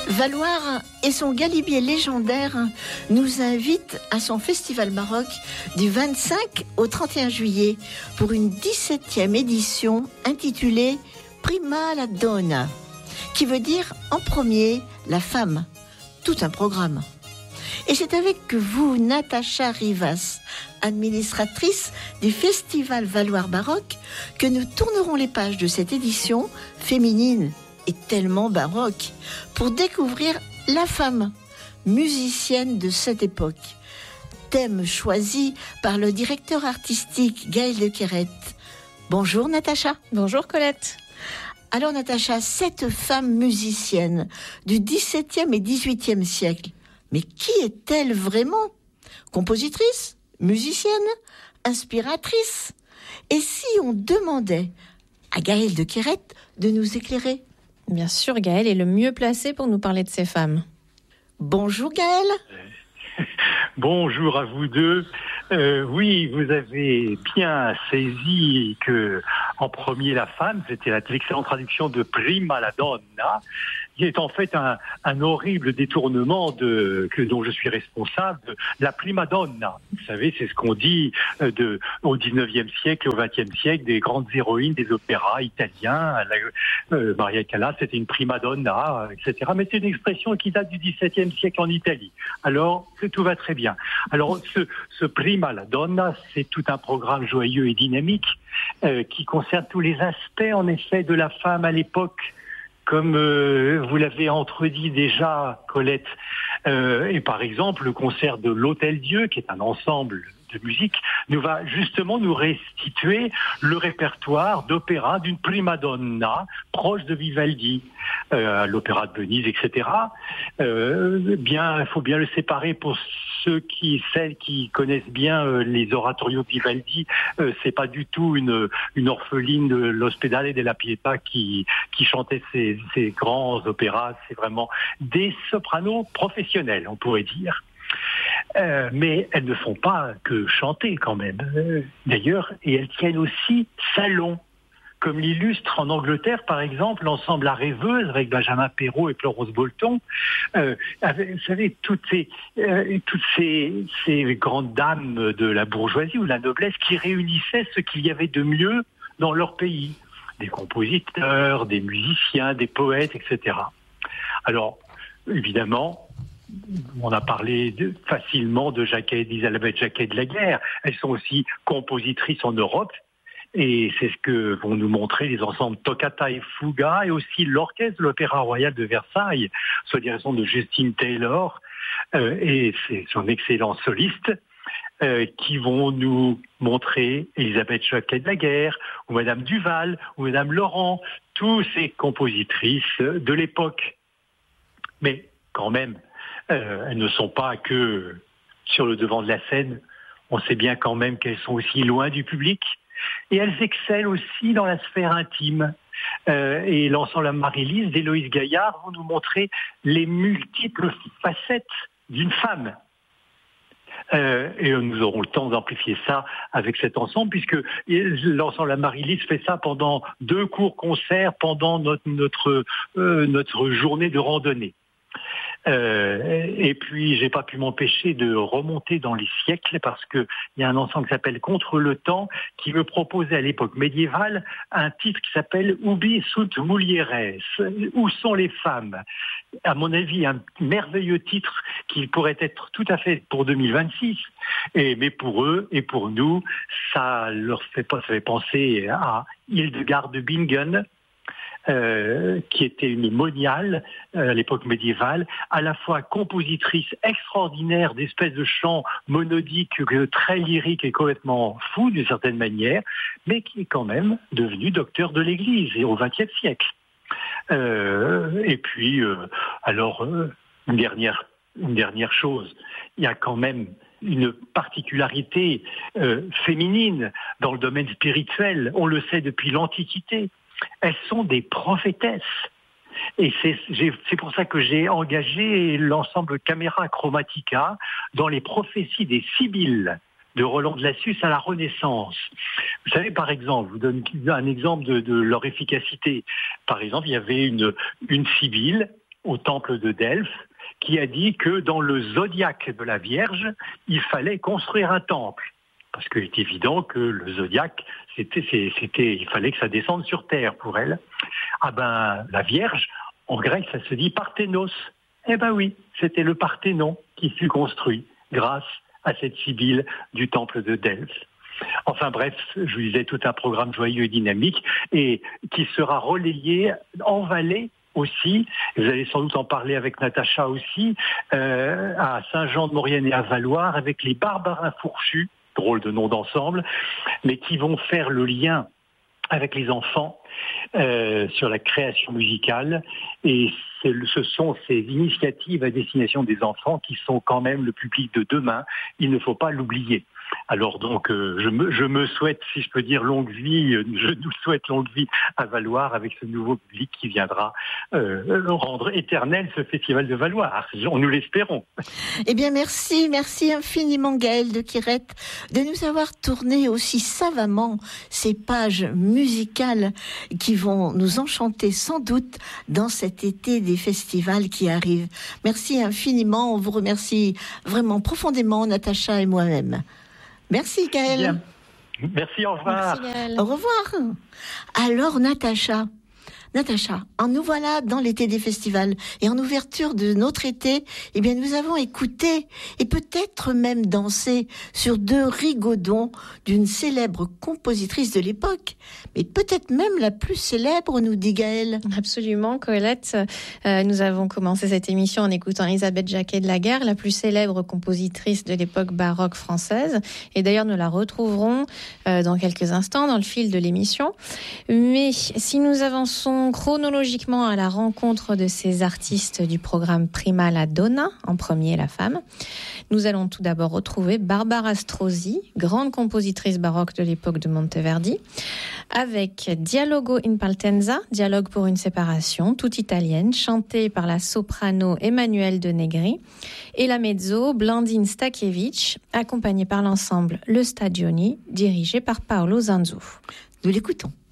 Valoir et son galibier légendaire nous invitent à son festival baroque du 25 au 31 juillet pour une 17e édition intitulée Prima la Donna, qui veut dire en premier la femme. Tout un programme. Et c'est avec vous, Natacha Rivas, administratrice du Festival Valoir Baroque, que nous tournerons les pages de cette édition féminine et tellement baroque pour découvrir la femme, musicienne de cette époque. Thème choisi par le directeur artistique Gaël de Quérette. Bonjour Natacha. Bonjour Colette. Alors Natacha, cette femme musicienne du XVIIe et XVIIIe siècle, mais qui est-elle vraiment ? Compositrice ? Musicienne ? Inspiratrice ? Et si on demandait à Gaël de Quérette de nous éclairer ? Bien sûr, Gaël est le mieux placé pour nous parler de ces femmes. Bonjour Gaël. Bonjour à vous deux. Oui, vous avez bien saisi que en premier la femme, c'était l'excellente traduction de Prima la Donna, qui est en fait un horrible détournement dont je suis responsable, de la prima donna. Vous savez, c'est ce qu'on dit au 19e siècle, au 20e siècle, des grandes héroïnes des opéras italiens. Maria Callas, c'était une prima donna, etc. Mais c'est une expression qui date du 17e siècle en Italie. Alors, tout va très bien. Alors, ce prima la donna, c'est tout un programme joyeux et dynamique qui concerne tous les aspects, en effet, de la femme à l'époque. Comme vous l'avez entredit déjà, Colette, et par exemple, le concert de l'Hôtel-Dieu, qui est un ensemble de musique, va justement nous restituer le répertoire d'opéra d'une prima donna proche de Vivaldi, l'opéra de Venise, etc. Il faut bien le séparer pour celles qui connaissent bien les oratorios de Vivaldi. C'est pas du tout une orpheline de l'Ospedale della Pietà qui chantait ces grands opéras. C'est vraiment des sopranos professionnels, on pourrait dire. Mais elles ne font pas que chanter quand même, d'ailleurs, et elles tiennent aussi salon, comme l'illustre en Angleterre, par exemple, l'ensemble La Rêveuse avec Benjamin Perrault et Florence Bolton. Vous savez, toutes ces grandes dames de la bourgeoisie ou de la noblesse qui réunissaient ce qu'il y avait de mieux dans leur pays. Des compositeurs, des musiciens, des poètes, etc. Alors, évidemment, on a parlé facilement d'Elisabeth Jacquet de la Guerre. Elles sont aussi compositrices en Europe. Et c'est ce que vont nous montrer les ensembles Toccata et Fuga et aussi l'orchestre de l'Opéra Royal de Versailles, sous la direction de Justine Taylor et c'est son excellent soliste qui vont nous montrer Elisabeth Jacquet de la Guerre ou Madame Duval ou Madame Laurent, tous ces compositrices de l'époque. Mais quand même, elles ne sont pas que sur le devant de la scène. On sait bien quand même qu'elles sont aussi loin du public. Et elles excellent aussi dans la sphère intime. Et l'ensemble Marie-Lise d'Héloïse Gaillard vont nous montrer les multiples facettes d'une femme. Et nous aurons le temps d'amplifier ça avec cet ensemble, puisque l'ensemble Marie-Lise fait ça pendant 2 courts concerts pendant notre journée de randonnée. Et puis j'ai pas pu m'empêcher de remonter dans les siècles parce que il y a un ensemble qui s'appelle Contre le temps qui me proposait à l'époque médiévale un titre qui s'appelle Ubi sunt mulieres, où sont les femmes. À mon avis, un merveilleux titre qui pourrait être tout à fait pour 2026. Mais pour eux et pour nous, ça fait penser à Hildegard de Bingen. Qui était une moniale à l'époque médiévale, à la fois compositrice extraordinaire d'espèces de chants monodiques très lyriques et complètement fous d'une certaine manière, mais qui est quand même devenue docteur de l'Église et au XXe siècle. Et puis, une dernière chose, il y a quand même une particularité féminine dans le domaine spirituel, on le sait depuis l'Antiquité. Elles sont des prophétesses. Et c'est pour ça que j'ai engagé l'ensemble Camera Chromatica dans les prophéties des Sibylles de Roland de Lassus à la Renaissance. Vous savez, par exemple, je vous donne un exemple de leur efficacité. Par exemple, il y avait une Sibylle au temple de Delphes, qui a dit que dans le zodiaque de la Vierge, il fallait construire un temple. Parce qu'il est évident que le zodiaque, il fallait que ça descende sur terre pour elle. Ah ben, la Vierge, en grec, ça se dit Parthénos. Eh ben oui, c'était le Parthénon qui fut construit grâce à cette sibylle du temple de Delphes. Enfin bref, je vous disais, tout un programme joyeux et dynamique et qui sera relayé en Valais aussi. Vous allez sans doute en parler avec Natacha aussi, à Saint-Jean-de-Maurienne et à Valloire avec les Barbarins Fourchus, drôle de nom d'ensemble, mais qui vont faire le lien avec les enfants sur la création musicale. Et ce sont ces initiatives à destination des enfants qui sont quand même le public de demain. Il ne faut pas l'oublier. Alors donc, je me souhaite, si je peux dire, longue vie, je nous souhaite longue vie à Valloire avec ce nouveau public qui viendra rendre éternel ce festival de Valloire. Nous l'espérons. Eh bien, merci infiniment Gaëlle de Quirette de nous avoir tourné aussi savamment ces pages musicales qui vont nous enchanter sans doute dans cet été des festivals qui arrivent. Merci infiniment, on vous remercie vraiment profondément, Natacha et moi-même. Merci Gaëlle. Bien. Merci, au revoir. Merci, Gaëlle. Au revoir. Alors Natacha, nous voilà dans l'été des festivals et en ouverture de notre été, eh bien nous avons écouté et peut-être même dansé sur 2 rigodons d'une célèbre compositrice de l'époque, mais peut-être même la plus célèbre, nous dit Gaëlle. Absolument, Colette. Nous avons commencé cette émission en écoutant Elisabeth Jacquet de la Guerre, la plus célèbre compositrice de l'époque baroque française. Et d'ailleurs, nous la retrouverons dans quelques instants dans le fil de l'émission. Mais si nous avançons chronologiquement à la rencontre de ces artistes du programme Prima la Donna, en premier la femme, nous allons tout d'abord retrouver Barbara Strozzi, grande compositrice baroque de l'époque de Monteverdi, avec Dialogo in Partenza, dialogue pour une séparation, toute italienne, chantée par la soprano Emmanuelle de Negri, et la mezzo Blandine Stakiewicz, accompagnée par l'ensemble Le Stadioni, dirigé par Paolo Zanzu. Nous l'écoutons.